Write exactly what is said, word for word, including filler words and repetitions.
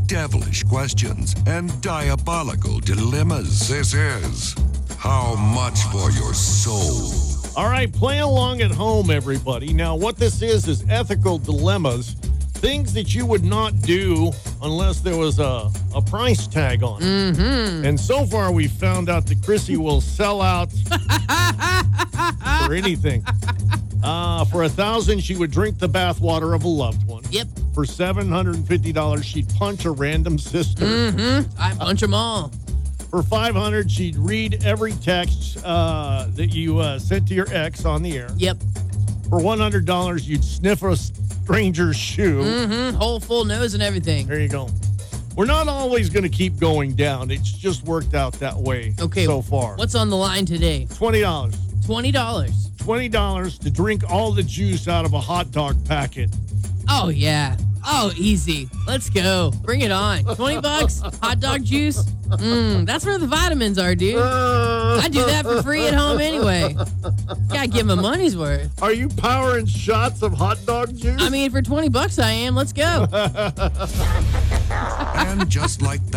devilish questions and diabolical dilemmas. This is How Much for Your Soul. All right, play along at home, everybody. Now, what this is is ethical dilemmas, things that you would not do unless there was a, a price tag on it. Mm-hmm. And so far, we found out that Chrissy will sell out for anything. Uh, for a thousand, she would drink the bathwater of a loved one. Yep. For seven hundred fifty dollars, she'd punch a random sister. Mm-hmm. I punch them all. For five hundred dollars, she'd read every text uh, that you uh, sent to your ex on the air. Yep. For one hundred dollars, you'd sniff a stranger's shoe. Mm-hmm. Whole full nose and everything. There you go. We're not always going to keep going down. It's just worked out that way Okay. so far. What's on the line today? twenty dollars. twenty dollars. twenty dollars to drink all the juice out of a hot dog packet. Oh, yeah. Oh, easy. Let's go. Bring it on. twenty bucks, hot dog juice. Mmm, that's where the vitamins are, dude. I do that for free at home anyway. Gotta give my money's worth. Are you powering shots of hot dog juice? I mean, for twenty bucks I am. Let's go. And just like that.